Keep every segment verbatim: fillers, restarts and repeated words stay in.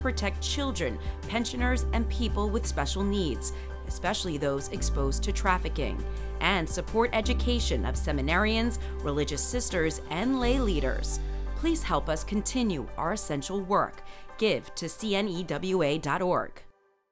protect children, pensioners, and people with special needs, especially those exposed to trafficking, and support education of seminarians, religious sisters, and lay leaders. Please help us continue our essential work. Give to C N E W A dot org.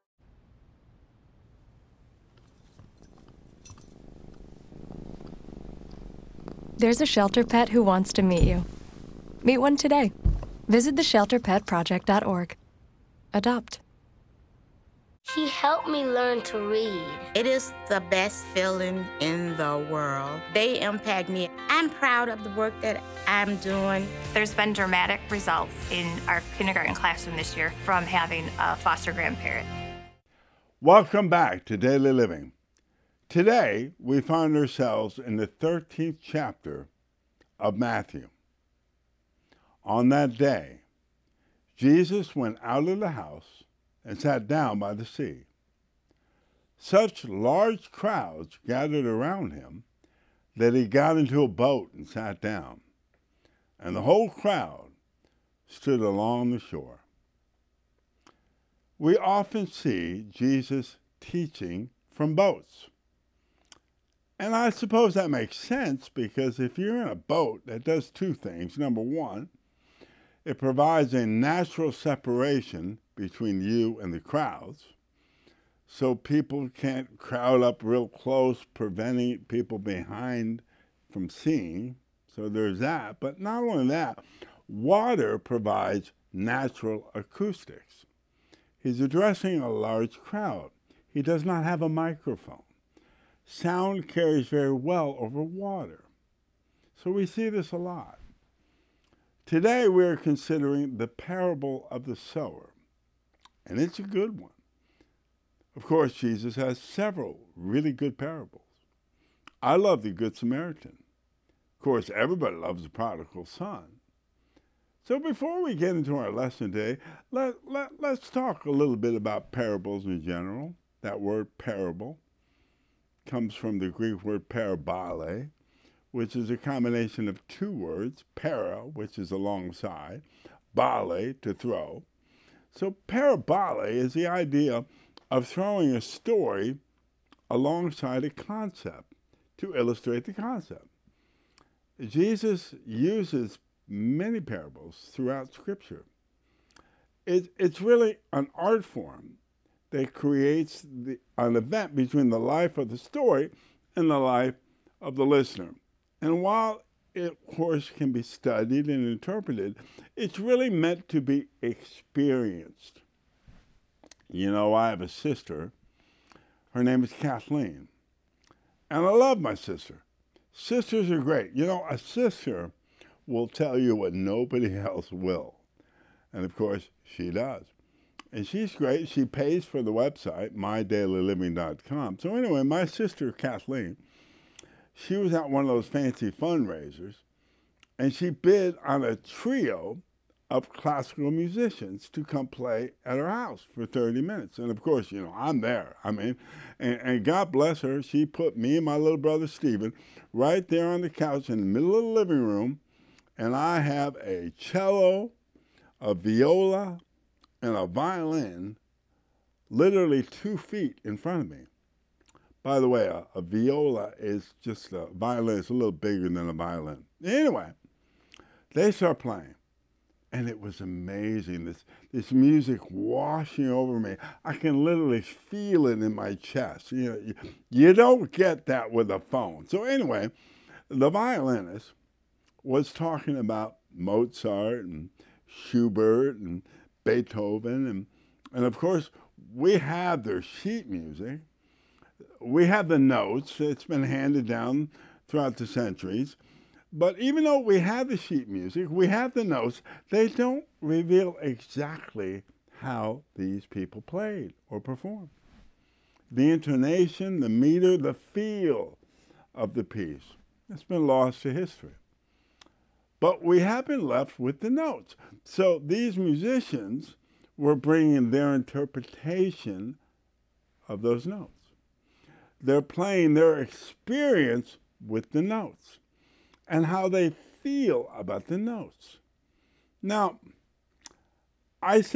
There's a shelter pet who wants to meet you. Meet one today. Visit the shelter pet project dot org. Adopt. He helped me learn to read. It is the best feeling in the world. They impact me. I'm proud of the work that I'm doing. There's been dramatic results in our kindergarten classroom this year from having a foster grandparent. Welcome back to Daily Living. Today, we find ourselves in the thirteenth chapter of Matthew. On that day, Jesus went out of the house and sat down by the sea. Such large crowds gathered around him that he got into a boat and sat down, and the whole crowd stood along the shore. We often see Jesus teaching from boats. And I suppose that makes sense because if you're in a boat, that does two things. Number one, it provides a natural separation between you and the crowds, so people can't crowd up real close, preventing people behind from seeing. So there's that. But not only that, water provides natural acoustics. He's addressing a large crowd. He does not have a microphone. Sound carries very well over water. So we see this a lot. Today we're considering the parable of the sower, and it's a good one. Of course, Jesus has several really good parables. I love the Good Samaritan. Of course, everybody loves the prodigal son. So before we get into our lesson today, let, let, let's talk a little bit about parables in general. That word parable comes from the Greek word parabole, which is a combination of two words, para, which is alongside, bale, to throw. So parabole is the idea of throwing a story alongside a concept to illustrate the concept. Jesus uses many parables throughout Scripture. It, it's really an art form that creates the, an event between the life of the story and the life of the listener. And while it, of course, can be studied and interpreted, it's really meant to be experienced. You know, I have a sister. Her name is Kathleen. And I love my sister. Sisters are great. You know, a sister will tell you what nobody else will. And, of course, she does. And she's great. She pays for the website, my daily living dot com. So anyway, my sister, Kathleen, she was at one of those fancy fundraisers, and she bid on a trio of classical musicians to come play at her house for thirty minutes. And, of course, you know, I'm there. I mean, and, and God bless her, she put me and my little brother, Stephen, right there on the couch in the middle of the living room, and I have a cello, a viola, and a violin literally two feet in front of me. By the way, a, a viola is just a violin. It's a little bigger than a violin. Anyway, they start playing, and it was amazing. This, this music washing over me. I can literally feel it in my chest. You know, you, you don't get that with a phone. So anyway, the violinist was talking about Mozart and Schubert and Beethoven, and, and of course, we have their sheet music. We have the notes. It's been handed down throughout the centuries. But even though we have the sheet music, we have the notes, they don't reveal exactly how these people played or performed. The intonation, the meter, the feel of the piece, it's been lost to history. But we have been left with the notes. So these musicians were bringing their interpretation of those notes. They're playing their experience with the notes and how they feel about the notes. Now, I say